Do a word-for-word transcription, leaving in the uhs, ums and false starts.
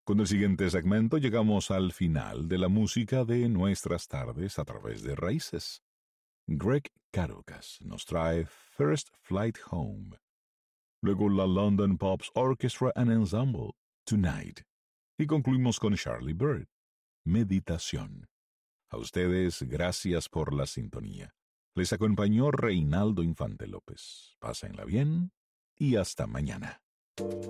Con el siguiente segmento llegamos al final de la música de nuestras tardes a través de Raíces. Greg Carocas nos trae First Flight Home. Luego la London Pops Orchestra and Ensemble, Tonight. Y concluimos con Charlie Bird, Meditación. A ustedes, gracias por la sintonía. Les acompañó Reinaldo Infante López. Pásenla bien y hasta mañana.